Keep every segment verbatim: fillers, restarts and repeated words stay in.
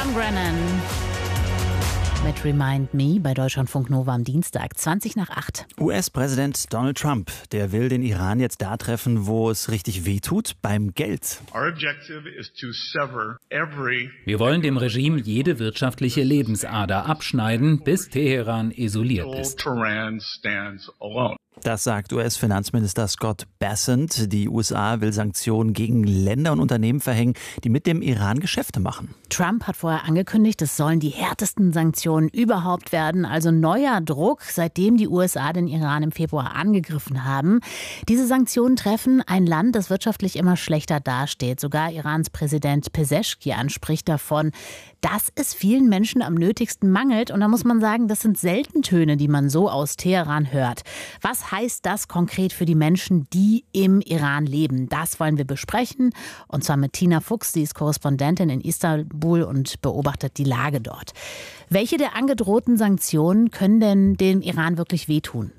Tom Grennan mit Remind Me bei Deutschlandfunk Nova am Dienstag, zwanzig nach acht. U S-Präsident Donald Trump, der will den Iran jetzt da treffen, wo es richtig wehtut, beim Geld. Wir wollen dem Regime jede wirtschaftliche Lebensader abschneiden, bis Teheran isoliert ist. Das sagt U S-Finanzminister Scott Bessent. Die U S A will Sanktionen gegen Länder und Unternehmen verhängen, die mit dem Iran Geschäfte machen. Trump hat vorher angekündigt, es sollen die härtesten Sanktionen überhaupt werden. Also neuer Druck, seitdem die U S A den Iran im Februar angegriffen haben. Diese Sanktionen treffen ein Land, das wirtschaftlich immer schlechter dasteht. Sogar Irans Präsident Pezeshkian spricht davon, dass es vielen Menschen am nötigsten mangelt. Und da muss man sagen, das sind selten Töne, die man so aus Teheran hört. Was heißt das konkret für die Menschen, die im Iran leben? Das wollen wir besprechen. Und zwar mit Tina Fuchs, sie ist Korrespondentin in Istanbul und beobachtet die Lage dort. Welche der angedrohten Sanktionen können denn dem Iran wirklich wehtun?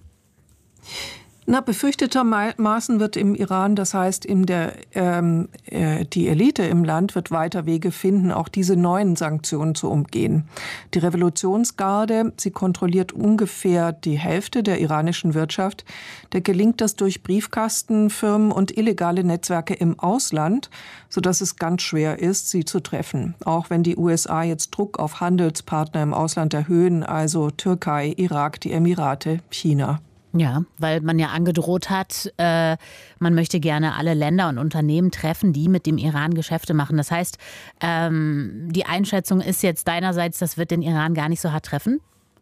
Na, befürchtetermaßen wird im Iran, das heißt in der, ähm, äh, die Elite im Land wird weiter Wege finden, auch diese neuen Sanktionen zu umgehen. Die Revolutionsgarde, sie kontrolliert ungefähr die Hälfte der iranischen Wirtschaft. Der gelingt das durch Briefkastenfirmen und illegale Netzwerke im Ausland, sodass es ganz schwer ist, sie zu treffen. Auch wenn die U S A jetzt Druck auf Handelspartner im Ausland erhöhen, also Türkei, Irak, die Emirate, China. Ja, weil man ja angedroht hat, äh, man möchte gerne alle Länder und Unternehmen treffen, die mit dem Iran Geschäfte machen. Das heißt, ähm, die Einschätzung ist jetzt deinerseits, das wird den Iran gar nicht so hart treffen?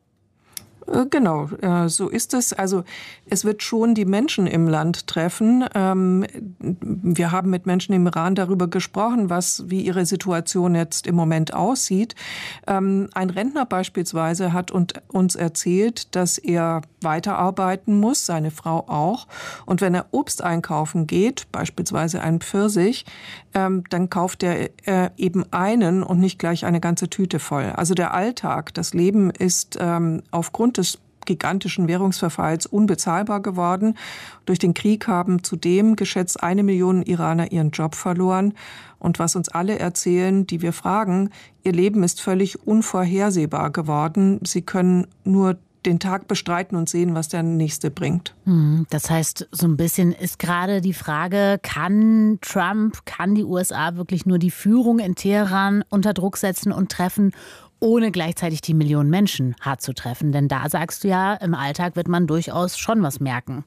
Genau, so ist es. Also es wird schon die Menschen im Land treffen. Wir haben mit Menschen im Iran darüber gesprochen, was, wie ihre Situation jetzt im Moment aussieht. Ein Rentner beispielsweise hat uns erzählt, dass er weiterarbeiten muss, seine Frau auch. Und wenn er Obst einkaufen geht, beispielsweise einen Pfirsich, dann kauft er eben einen und nicht gleich eine ganze Tüte voll. Also der Alltag, das Leben ist aufgrund des gigantischen Währungsverfalls unbezahlbar geworden. Durch den Krieg haben zudem geschätzt eine Million Iraner ihren Job verloren. Und was uns alle erzählen, die wir fragen, ihr Leben ist völlig unvorhersehbar geworden. Sie können nur den Tag bestreiten und sehen, was der nächste bringt. Das heißt, so ein bisschen ist gerade die Frage, kann Trump, kann die U S A wirklich nur die Führung in Teheran unter Druck setzen und treffen, ohne gleichzeitig die Millionen Menschen hart zu treffen? Denn da sagst du ja, im Alltag wird man durchaus schon was merken.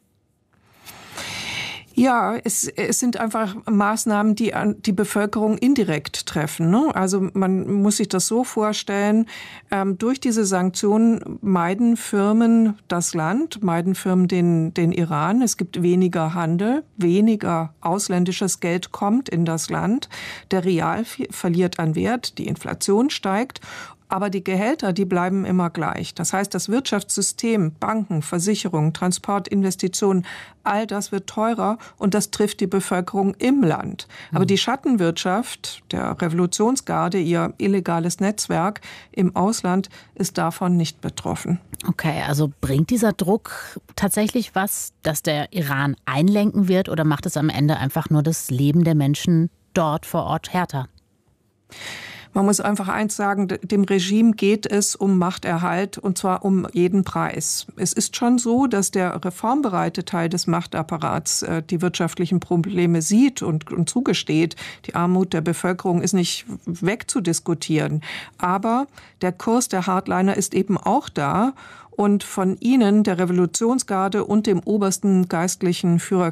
Ja, es, es sind einfach Maßnahmen, die die Bevölkerung indirekt treffen. Ne? Also man muss sich das so vorstellen, ähm, durch diese Sanktionen meiden Firmen das Land, meiden Firmen den, den Iran. Es gibt weniger Handel, weniger ausländisches Geld kommt in das Land. Der Rial verliert an Wert, die Inflation steigt. Aber die Gehälter, die bleiben immer gleich. Das heißt, das Wirtschaftssystem, Banken, Versicherungen, Transport, Investitionen, all das wird teurer und das trifft die Bevölkerung im Land. Aber die Schattenwirtschaft der Revolutionsgarde, ihr illegales Netzwerk im Ausland, ist davon nicht betroffen. Okay, also bringt dieser Druck tatsächlich was, dass der Iran einlenken wird, oder macht es am Ende einfach nur das Leben der Menschen dort vor Ort härter? Man muss einfach eins sagen, dem Regime geht es um Machterhalt, und zwar um jeden Preis. Es ist schon so, dass der reformbereite Teil des Machtapparats äh, die wirtschaftlichen Probleme sieht und, und zugesteht. Die Armut der Bevölkerung ist nicht wegzudiskutieren. Aber der Kurs der Hardliner ist eben auch da. Und von ihnen, der Revolutionsgarde und dem obersten geistlichen Führer